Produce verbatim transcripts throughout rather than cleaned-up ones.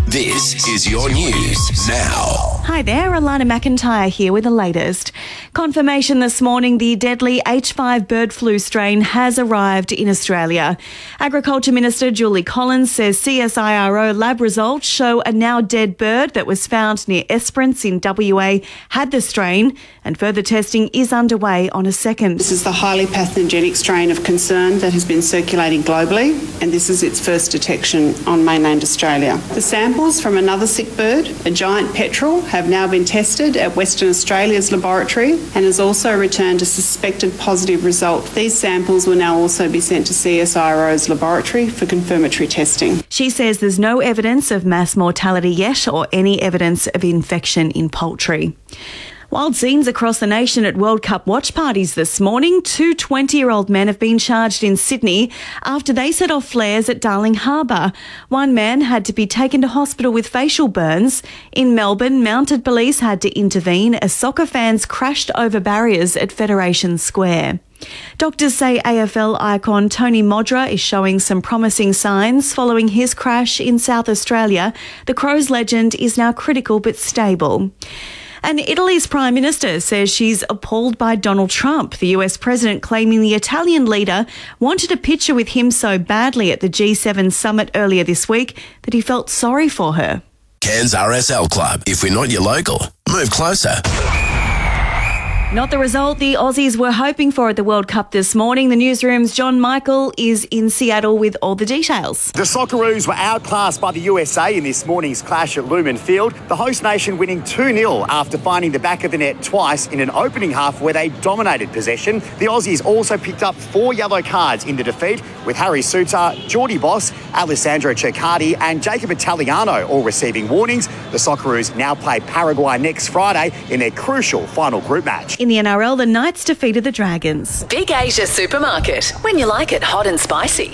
This is your news now. Hi there, Alana McIntyre here with the latest. Confirmation this morning the deadly H five bird flu strain has arrived in Australia. Agriculture Minister Julie Collins says C S I R O lab results show a now dead bird that was found near Esperance in W A had the strain, and further testing is underway on a second. This is the highly pathogenic strain of concern that has been circulating globally, and this is its first detection on mainland Australia. The samples from another sick bird, a giant petrel, have now been tested at Western Australia's laboratory and has also returned a suspected positive result. These samples will now also be sent to C S I R O's laboratory for confirmatory testing. She says there's no evidence of mass mortality yet or any evidence of infection in poultry. Wild scenes across the nation at World Cup watch parties this morning. Two twenty-year-old men have been charged in Sydney after they set off flares at Darling Harbour. One man had to be taken to hospital with facial burns. In Melbourne, mounted police had to intervene as soccer fans crashed over barriers at Federation Square. Doctors say A F L icon Tony Modra is showing some promising signs following his crash in South Australia. The Crows legend is now critical but stable. And Italy's Prime Minister says she's appalled by Donald Trump, the U S president claiming the Italian leader wanted a picture with him so badly at the G seven summit earlier this week that he felt sorry for her. Cairns R S L Club. If we're not your local, move closer. Not the result the Aussies were hoping for at the World Cup this morning. The newsroom's John Michael is in Seattle with all the details. The Socceroos were outclassed by the U S A in this morning's clash at Lumen Field. The host nation winning two nil after finding the back of the net twice in an opening half where they dominated possession. The Aussies also picked up four yellow cards in the defeat, with Harry Suter, Geordie Boss, Alessandro Ceccardi and Jacob Italiano all receiving warnings. The Socceroos now play Paraguay next Friday in their crucial final group match. In the N R L, the Knights defeated the Dragons. Big Asia Supermarket, when you like it hot and spicy.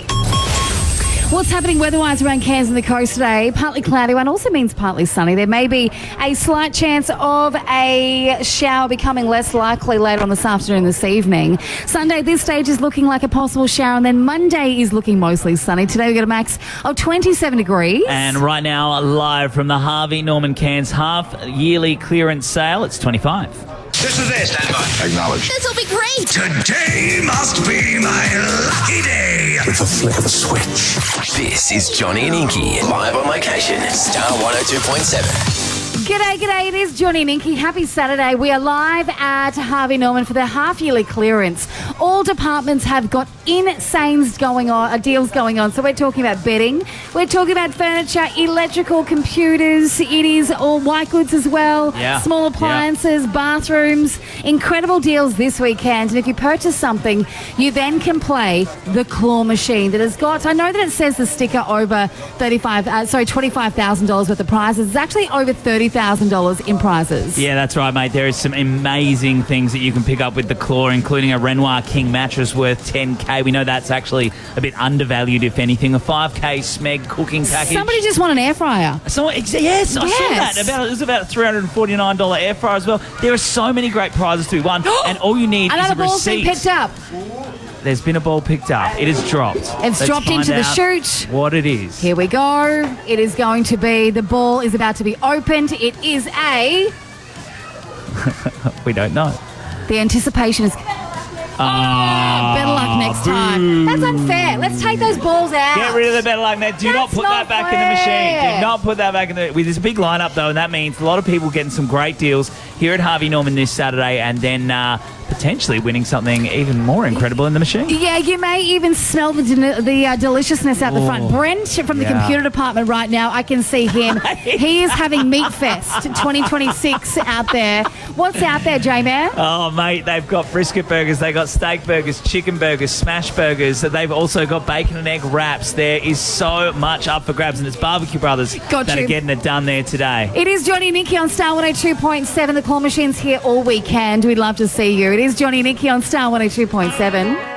What's happening weather-wise around Cairns and the coast today? Partly cloudy, one also means partly sunny. There may be a slight chance of a shower becoming less likely later on this afternoon, this evening. Sunday at this stage is looking like a possible shower, and then Monday is looking mostly sunny. Today we got a max of twenty-seven degrees. And right now, live from the Harvey Norman Cairns half yearly clearance sale, it's twenty-five. This is it, stand by. Acknowledge. This'll be great. Today must be my lucky day. With a flick of a switch. This is Johnny and Inky, live on location, Star one oh two point seven. G'day, g'day, it is Johnny and Inky. Happy Saturday. We are live at Harvey Norman for their half-yearly clearance. All departments have got insane going on, uh, deals going on. So we're talking about bedding, we're talking about furniture, electrical, computers, it is all white goods as well, yeah. small appliances, yeah. bathrooms. Incredible deals this weekend. And if you purchase something, you then can play the claw machine that has got, I know that it says the sticker over thirty-five, uh, sorry, twenty-five thousand dollars worth of prizes. It's actually over thirty thousand dollars in prizes. Yeah, that's right, mate. There is some amazing things that you can pick up with the claw, including a Renoir King mattress worth ten K. We know that's actually a bit undervalued, if anything. A five K Smeg cooking package. Somebody just won an air fryer. So, yes, I yes. saw that. About, it was about a three hundred forty-nine dollars air fryer as well. There are so many great prizes to be won, and all you need Another is a ball's receipt. been picked up. There's been a ball picked up. It has dropped. It's Let's dropped into the chute. What it is. Here we go. It is going to be, the ball is about to be opened. It is a... We don't know. The anticipation is... Oh, better luck next time. boo. That's unfair. Let's take those balls out. Get rid of the better luck net. Do That's not put not that back fair. in the machine. Do not put that back in the... With this big lineup, though, and that means a lot of people getting some great deals here at Harvey Norman this Saturday, and then uh, potentially winning something even more incredible in the machine. Yeah, you may even smell the the uh, deliciousness out the front. Brent from the yeah. computer department right now, I can see him. He is having Meat Fest twenty twenty-six out there. What's out there, J-Man? Oh, mate, they've got brisket burgers, they've got steak burgers, chicken burgers, smash burgers. They've also got bacon and egg wraps. There is so much up for grabs, and it's Barbecue Brothers Got that you. are getting it done there today. It is Johnny and Nikki on Star one oh two point seven. The claw machine's here all weekend. We'd love to see you. It is Johnny and Nikki on Star one oh two point seven.